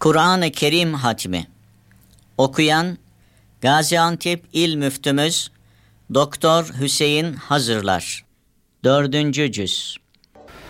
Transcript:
Kur'an-ı Kerim hatmi. Okuyan Gaziantep İl Müftümüz Doktor Hüseyin Hazırlar. 4. cüz.